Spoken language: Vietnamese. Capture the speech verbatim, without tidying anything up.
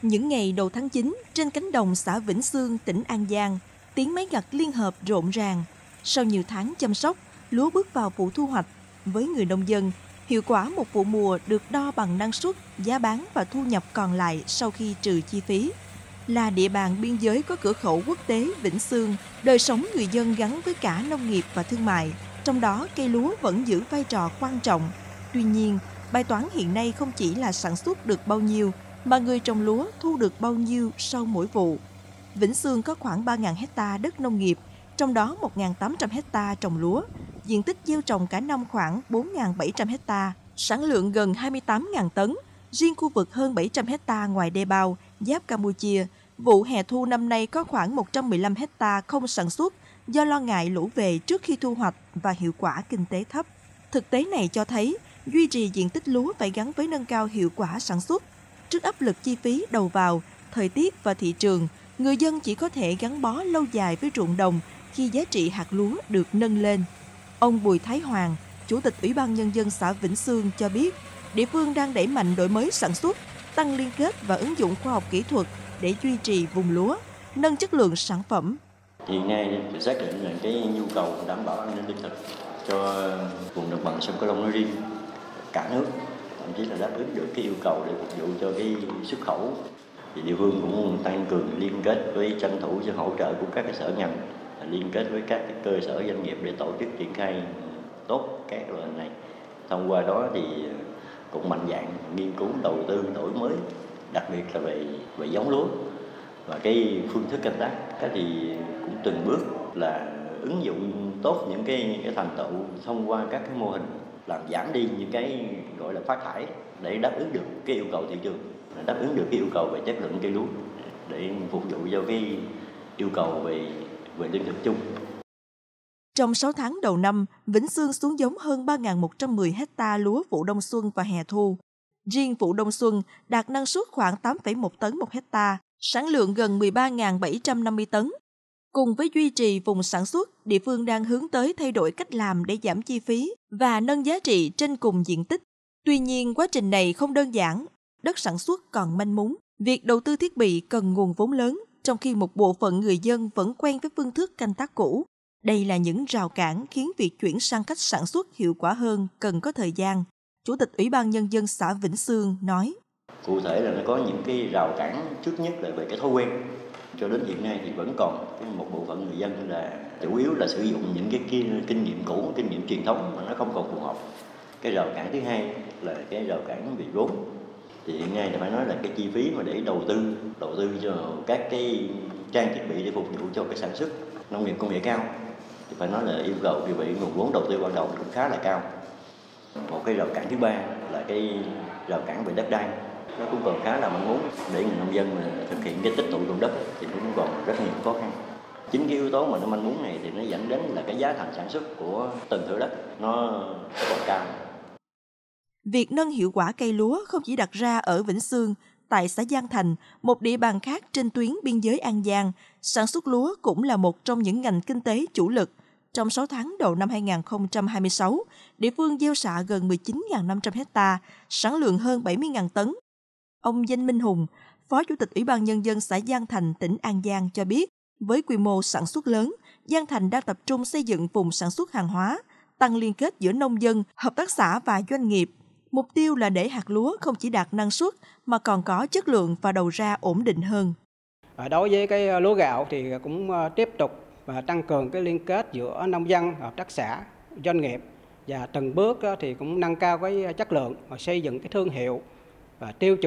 Những ngày đầu tháng chín, trên cánh đồng xã Vĩnh Sương, tỉnh An Giang, tiếng máy gặt liên hợp rộn ràng. Sau nhiều tháng chăm sóc, lúa bước vào vụ thu hoạch. Với người nông dân, hiệu quả một vụ mùa được đo bằng năng suất, giá bán và thu nhập còn lại sau khi trừ chi phí. Là địa bàn biên giới có cửa khẩu quốc tế Vĩnh Sương, đời sống người dân gắn với cả nông nghiệp và thương mại, trong đó cây lúa vẫn giữ vai trò quan trọng. Tuy nhiên, bài toán hiện nay không chỉ là sản xuất được bao nhiêu, mà người trồng lúa thu được bao nhiêu sau mỗi vụ. Vĩnh Sương có khoảng ba nghìn hecta đất nông nghiệp, trong đó một nghìn tám trăm hecta trồng lúa, diện tích gieo trồng cả năm khoảng bốn nghìn bảy trăm hecta, sản lượng gần hai mươi tám nghìn tấn. Riêng khu vực hơn bảy trăm hecta ngoài đê bao, giáp Campuchia, vụ hè thu năm nay có khoảng một trăm mười lăm hecta không sản xuất do lo ngại lũ về trước khi thu hoạch và hiệu quả kinh tế thấp. Thực tế này cho thấy, duy trì diện tích lúa phải gắn với nâng cao hiệu quả sản xuất. Trước áp lực chi phí đầu vào, thời tiết và thị trường, người dân chỉ có thể gắn bó lâu dài với ruộng đồng khi giá trị hạt lúa được nâng lên. Ông Bùi Thái Hoàng, Chủ tịch Ủy ban Nhân dân xã Vĩnh Sương cho biết, địa phương đang đẩy mạnh đổi mới sản xuất, tăng liên kết và ứng dụng khoa học kỹ thuật để duy trì vùng lúa, nâng chất lượng sản phẩm. Hiện nay phải xác định là cái nhu cầu đảm bảo an ninh lương thực cho vùng đồng bằng sông Cửu Long nói riêng, cả nước, thậm chí là đáp ứng được cái yêu cầu để phục vụ cho cái xuất khẩu. Thì địa phương cũng tăng cường liên kết với tranh thủ sự hỗ trợ của các cái sở ngành, liên kết với các cái cơ sở doanh nghiệp để tổ chức triển khai tốt các loại này. Thông qua đó thì cũng mạnh dạn nghiên cứu đầu tư đổi mới, đặc biệt là về về giống lúa và cái phương thức canh tác. Cái thì cũng từng bước là ứng dụng tốt những cái cái thành tựu thông qua các cái mô hình, làm giảm đi những cái gọi là phát thải để đáp ứng được cái yêu cầu thị trường, đáp ứng được cái yêu cầu về chất lượng cây lúa để phục vụ cho cái yêu cầu về về lương thực chung. Trong sáu tháng đầu năm, Vĩnh Sương xuống giống hơn ba nghìn một trăm mười hecta lúa vụ đông xuân và hè thu. Riêng vụ đông xuân đạt năng suất khoảng tám phẩy một tấn một hecta, sản lượng gần mười ba nghìn bảy trăm năm mươi tấn. Cùng với duy trì vùng sản xuất, địa phương đang hướng tới thay đổi cách làm để giảm chi phí và nâng giá trị trên cùng diện tích. Tuy nhiên, quá trình này không đơn giản, đất sản xuất còn manh mún. Việc đầu tư thiết bị cần nguồn vốn lớn, trong khi một bộ phận người dân vẫn quen với phương thức canh tác cũ. Đây là những rào cản khiến việc chuyển sang cách sản xuất hiệu quả hơn cần có thời gian. Chủ tịch Ủy ban Nhân dân xã Vĩnh Sương nói. Cụ thể là nó có những cái rào cản, trước nhất là về cái thói quen. Cho đến hiện nay thì vẫn còn một bộ phận người dân là chủ yếu là sử dụng những cái kinh nghiệm cũ, kinh nghiệm truyền thống mà nó không còn phù hợp. Cái rào cản thứ hai là cái rào cản về vốn. Thì hiện nay thì phải nói là cái chi phí mà để đầu tư, đầu tư cho các cái trang thiết bị để phục vụ cho cái sản xuất nông nghiệp công nghệ cao thì phải nói là yêu cầu vì vậy nguồn vốn đầu tư ban đầu cũng khá là cao. Một cái rào cản thứ ba là cái rào cản về đất đai, nó cũng còn khá là mong muốn để người nông dân mà thực hiện cái tích tụ dụng đất thì cũng còn rất nhiều khó khăn. Chính cái yếu tố mà nó manh mún này thì nó dẫn đến là cái giá thành sản xuất của từng thửa đất nó còn cao. Việc nâng hiệu quả cây lúa không chỉ đặt ra ở Vĩnh Sương, tại xã Giang Thành, một địa bàn khác trên tuyến biên giới An Giang, sản xuất lúa cũng là một trong những ngành kinh tế chủ lực. Trong sáu tháng đầu năm hai nghìn không trăm hai mươi sáu, địa phương gieo xạ gần mười chín nghìn năm trăm hecta, sản lượng hơn bảy mươi nghìn tấn. Ông Danh Minh Hùng, Phó Chủ tịch Ủy ban Nhân dân xã Giang Thành, tỉnh An Giang cho biết, với quy mô sản xuất lớn, Giang Thành đang tập trung xây dựng vùng sản xuất hàng hóa, tăng liên kết giữa nông dân, hợp tác xã và doanh nghiệp. Mục tiêu là để hạt lúa không chỉ đạt năng suất mà còn có chất lượng và đầu ra ổn định hơn. Đối với cái lúa gạo thì cũng tiếp tục và tăng cường cái liên kết giữa nông dân, hợp tác xã, doanh nghiệp và từng bước thì cũng nâng cao cái chất lượng và xây dựng cái thương hiệu và tiêu chuẩn